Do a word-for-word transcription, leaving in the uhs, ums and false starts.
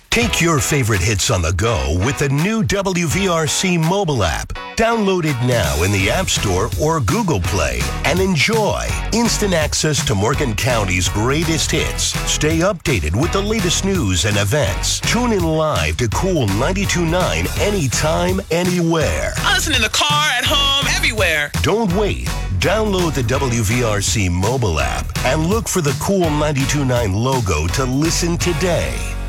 Take your favorite hits on the go with the new W V R C mobile app. Download it now in the App Store or Google Play and enjoy instant access to Morgan County's greatest hits. Stay updated with the latest news and events. Tune in live to Cool ninety-two point nine anytime, anywhere. I listen in the car, at home, everywhere. Don't wait. Download the W V R C mobile app and look for the Cool ninety-two point nine logo to listen today.